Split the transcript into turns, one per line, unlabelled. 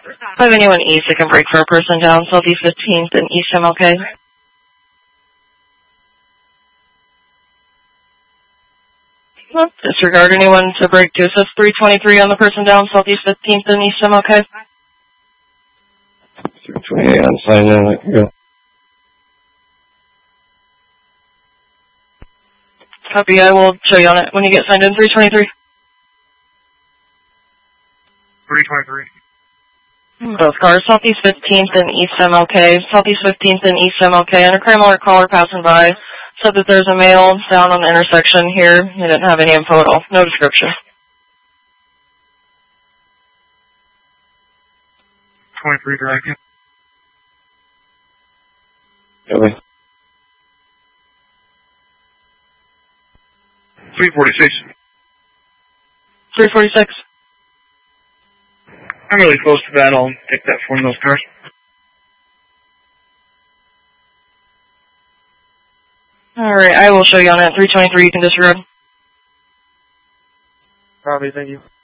I have anyone east that can break for a person down, Southeast 15th and East MLK. Disregard anyone to break to assist 323 on the person down, Southeast 15th and East MLK.
328 on sign in. Go.
Copy, I will show you on it when you get signed in, 323.
323.
Both cars, Southeast 15th and East MLK. Southeast 15th and East MLK. And a crime alert caller passing by said that there's a male down on the intersection here. He didn't have any info at all. No description.
23 directed.
Copy.
346.
346.
I'm really close to that. I'll take that for one of those cars.
Alright, I will show you on it. 323, you can disregard.
Probably, thank you.